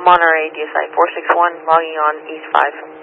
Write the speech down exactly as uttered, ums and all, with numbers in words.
Monterey, D S I four six one, logging on East five.